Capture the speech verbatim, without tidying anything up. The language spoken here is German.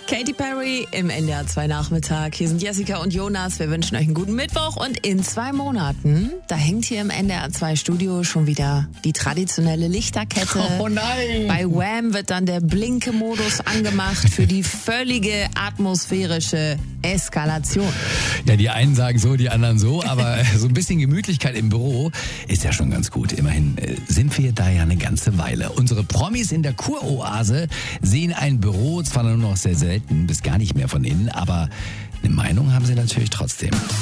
Katy Perry im N D R zwei Nachmittag. Hier sind Jessica und Jonas. Wir wünschen euch einen guten Mittwoch. Und in zwei Monaten, da hängt hier im N D R zwei Studio schon wieder die traditionelle Lichterkette. Oh nein! Bei Wham wird dann der Blinke-Modus angemacht für die völlige atmosphärische Eskalation. Ja, die einen sagen so, die anderen so, aber so ein bisschen Gemütlichkeit im Büro ist ja schon ganz gut. Immerhin äh, sind wir da ja eine ganze Weile. Unsere Promis in der Kuroase sehen ein Büro zwar nur noch sehr selten bis gar nicht mehr von innen, aber eine Meinung haben sie natürlich trotzdem.